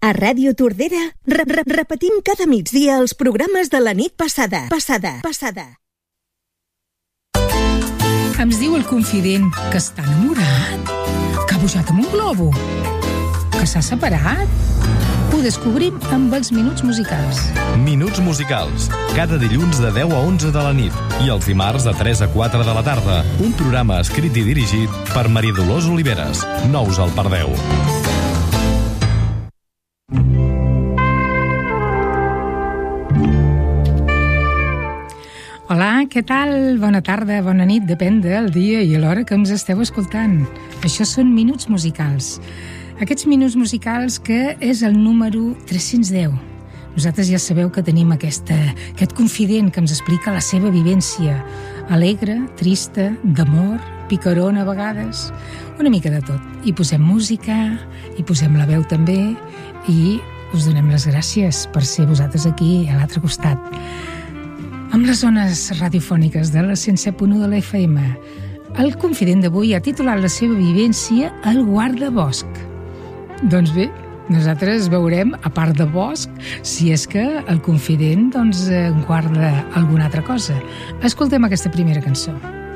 A Ràdio Tordera repetim cada migdia els programes de la nit passada. Ens diu el confident que està enamorat, que ha pujat amb un globo, que s'ha separat. Ho descobrim amb els Minuts Musicals. Minuts Musicals, cada dilluns de 10 a 11 de la nit i els dimarts de 3 a 4 de la tarda. Un programa escrit i dirigit per Maria Dolors Oliveres. No us el perdeu. Hola, què tal? Bona tarda, bona nit, depèn del dia i a l'hora que ens esteu escoltant. Això són Minuts Musicals. Aquests Minuts Musicals que és el número 310. Nosaltres ja sabeu que tenim aquest confident que ens explica la seva vivència. Alegre, trista, d'amor, picarona a vegades, una mica de tot. Hi posem música, hi posem la veu també i us donem les gràcies per ser vosaltres aquí a l'altre costat. Amb les zones radiofòniques de la 107.1 de la FM, el confident d'avui ha titulat la seva vivència El guardabosc. Doncs bé, nosaltres veurem, a part de bosc, si és que el confident guarda alguna altra cosa. Escoltem aquesta primera cançó.